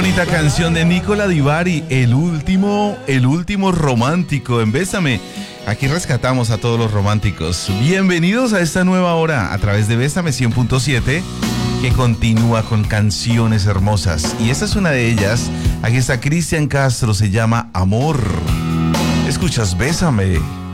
bonita canción de Nicola Di Bari, el último romántico en Bésame. Aquí rescatamos a todos los románticos. Bienvenidos a esta nueva hora a través de Bésame 100.7, que continúa con canciones hermosas. Y esta es una de ellas. Aquí está Cristian Castro, se llama Amor. Escuchas Bésame.